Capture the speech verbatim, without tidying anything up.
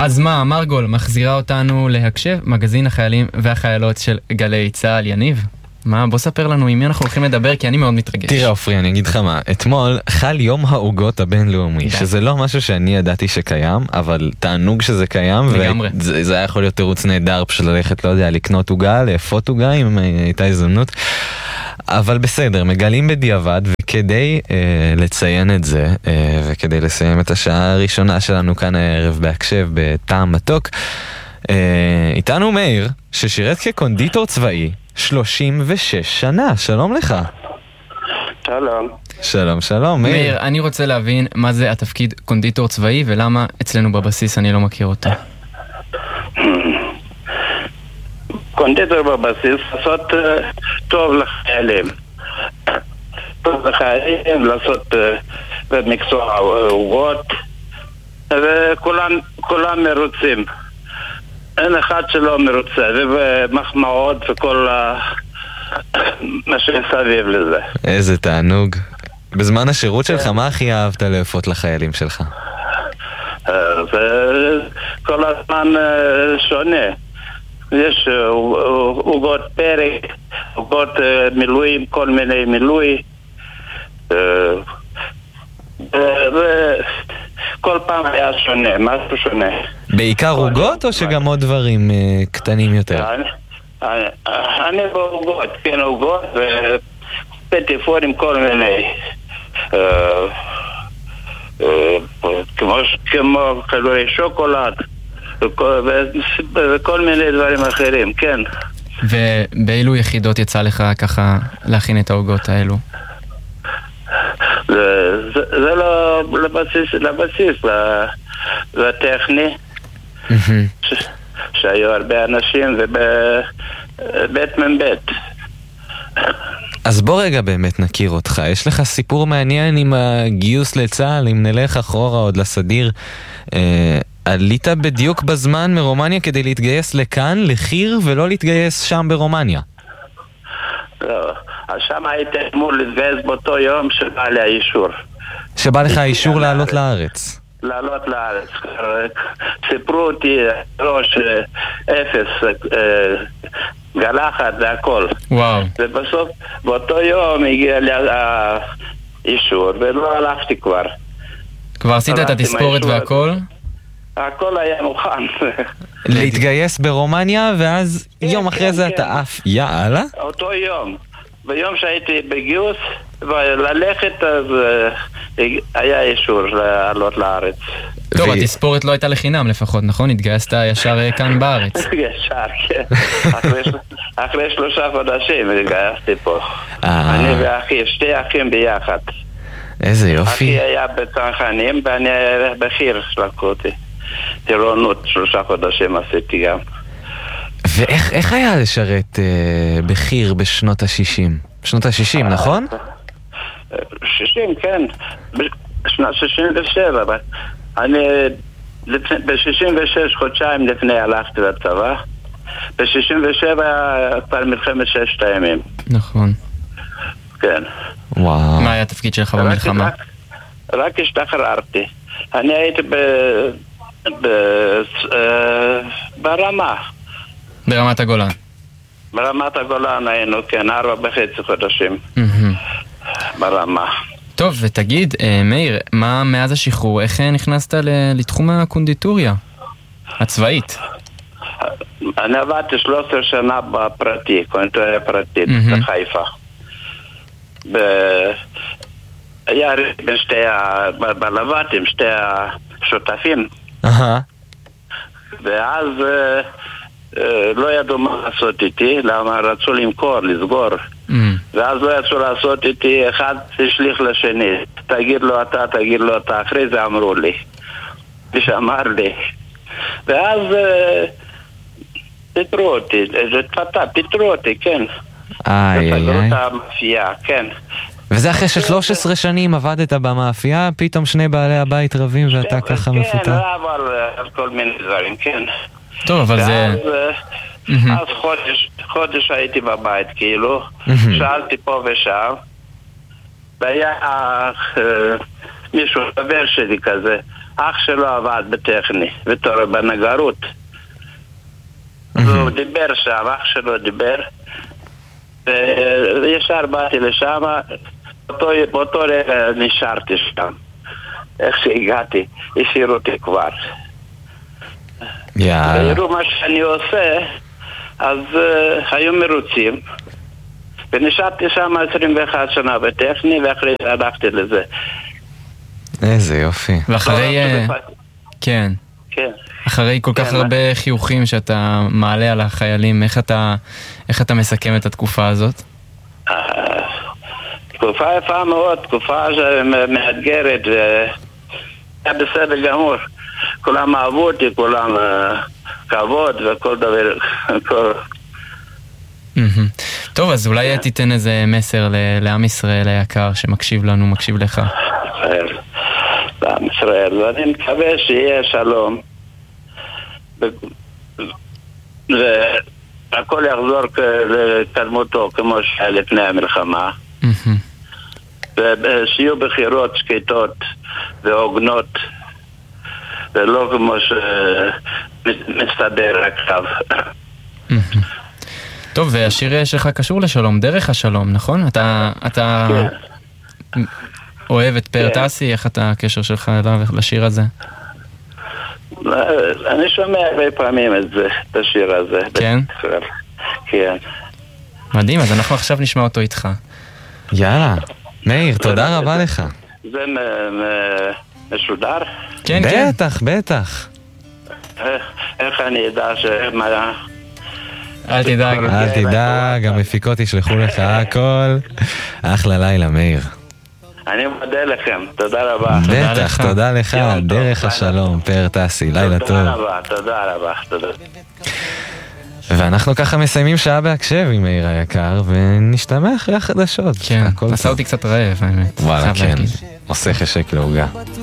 אז מה, מרגול מחזירה אותנו להקשב, מגזין החיילים והחיילות של גלי צהל. יניב, מה, בוא ספר לנו עם מי אנחנו הולכים לדבר, כי אני מאוד מתרגש. תראה אופרי, אני אגיד לך מה, אתמול חל יום העוגות הבינלאומי, שזה לא משהו שאני ידעתי שקיים, אבל תענוג שזה קיים, וזה היה יכול להיות תירוץ נהדר פשוט ללכת, לא יודע, לקנות עוגה, לאפות עוגה, אם הייתה הזדמנות. אבל בסדר, מגלים בדיעבד, וכדי אה, לציין את זה, אה, וכדי לסיים את השעה הראשונה שלנו כאן הערב בהקשב בטעם מתוק, אה, איתנו מאיר, ששירת כקונדיטור צבאי שלושים ושש שנה. שלום לך. שלום. שלום, שלום, מאיר. מאיר, אני רוצה להבין מה זה התפקיד קונדיטור צבאי, ולמה אצלנו בבסיס אני לא מכיר אותו. קונדיטור בבסיס לעשות טוב לחיילים. טוב לחיילים, לעשות במקצוע עוגות, וכולם מרוצים. אין אחד שלא מרוצה, ומחמאות וכל מה שמסביב לזה. איזה תענוג. בזמן השירות שלך, מה הכי אהבת לאפות לחיילים שלך? זה כל הזמן שונה. יש עוגות פרק, עוגות מילואים, כל מיני מילוי, וכל פעם היה שונה, משהו שונה. בעיקר עוגות או שגם עוד דברים קטנים יותר? אני בעוגות, כן, עוגות ופטיפורים, כל מיני, כמו כדורי שוקולד וכל מיני דברים אחרים, כן. ובאילו יחידות יצא לך ככה להכין את העוגות האלו? זה לא לבסיס, לבסיס, לטכני, שהיו הרבה אנשים ובית מבית. אז בוא רגע באמת נכיר אותך. יש לך סיפור מעניין עם הגיוס לצה"ל, אם נלך אחורה עוד לסדיר. עלית בדיוק בזמן מרומניה כדי להתגייס לכאן, לחיר, ולא להתגייס שם ברומניה. לא, אז שם הייתי אמור להתגייס באותו יום שבא לי האישור. שבא לך האישור לעלות לארץ? לעלות לארץ. סיפרו אותי ראש אפס, גלחת והכל. וואו. ובסוף, באותו יום הגיע לי האישור, ולא הלכתי כבר. כבר עשית את התספורת והכל? הכל היה מוכן. להתגייס ברומניה, ואז יום אחרי זה אתה אף יאללה? אותו יום. ביום שהייתי בגיוס, וללכת, אז היה אישור לעלות לארץ. טוב, התספורת לא הייתה לחינם לפחות, נכון? התגייסת ישר כאן בארץ. ישר, כן. אחרי שלושה חודשים התגייסתי פה. אני ואחי, שתי אחים ביחד. איזה יופי. אחי היה בצנחנים, ואני היה בחיר, לקחו אותי. טירונות, שלושה חודשים עשיתי גם. ואיך היה לשרת בחיר בשנות ה-שישים? בשנות ה-שישים, נכון? שישים, כן. בשנת שישים ושבע. אני ב-שישים ושש, חודשיים לפני הלכתי לצבא. ב-שישים ושבע כבר מלחמת ששת הימים. נכון. כן. וואו. מה היה התפקיד שלך במלחמה? רק השתחררתי. אני הייתי ברמה. ברמת הגולן. ברמת הגולן היינו, כן, ארבע וחצי חודשים. ברמה. טוב, ותגיד, מאיר, מה מאז השחרור, איך נכנסת לתחום הקונדיטוריה הצבאית? אני עבדתי שלוש עשרה שנה בפרטי, קונדיטוריה פרטית, בחיפה. היה בין שתי בלבטים, שתי השותפים. ואז לא ידעו מה לעשות איתי, למה רצו למכור, לסגור. ואז לא יצאו לעשות איתי, אחד השליך לשני, תגיד לו אתה, תגיד לו אתה, אחרי זה אמרו לי, ושאמר לי. ואז פיתרו אותי, פיתרו אותי, כן. איי איי איי. את המאפייה, כן. וזה אחרי ששלוש עשרה שנים עבדת במאפייה, פתאום שני בעלי הבית רבים ואתה ככה מפוטר. כן, אבל כל מיני דברים, כן. טוב, אבל זה... אז חודש, חודש הייתי בבית, כאילו, שאלתי פה ושם, והיה מישהו חבר שלי כזה, אח שלו עבד בטכני, בתור בנגרות. הוא דיבר שם, אח שלו דיבר, וישר באתי לשם, באותו רגע נשארתי שם. איך שהגעתי, השאירו אותי כבר. ויראו מה שאני עושה, אז היו מרוצים. ונשארתי שם עשרים ואחת שנה בטכני, ואחרי זה הלכתי לזה. איזה יופי. ואחרי... כן. כן. אחרי כל כך הרבה חיוכים שאתה מעלה על החיילים, איך אתה, איך אתה מסכם את התקופה הזאת? תקופה יפה מאוד, תקופה מאתגרת, והיה בסדר גמור. כולם אהבו אותי, כולם כבוד וכל דבר. טוב, אז אולי תיתן איזה מסר לעם ישראל היקר שמקשיב לנו, מקשיב לך. לעם ישראל, ואני מקווה שיהיה שלום. והכל יחזור לקדמותו כמו שהיה לפני המלחמה, ושיהיו בחירות שקטות והוגנות, ולא כמו שמסתדר עכשיו. טוב, והשיר שלך קשור לשלום, דרך השלום, נכון? אתה אתה אוהב את פאר טאסי, איך אתה הקשר שלך אליו לשיר הזה? אני שומע הרבה פעמים את זה, את השיר הזה. כן? כן. מדהים, אז אנחנו עכשיו נשמע אותו איתך. יאללה, מאיר, תודה רבה לך. זה משודר? כן, כן. בטח, בטח. איך אני אדע שמה... אל תדאג. אל תדאג, המפיקות ישלחו לך הכל. אחלה לילה, מאיר. אני מודה לכם, תודה רבה. בטח, תודה לך, דרך השלום, פאר טאסי, לילה טוב. תודה רבה, תודה רבה, תודה. ואנחנו ככה מסיימים שעה בהקשב עם מאיר היקר, ונשתמע אחרי החדשות. כן, עשה אותי קצת רעב, האמת. וואלה, כן, עושה חשק לעוגה.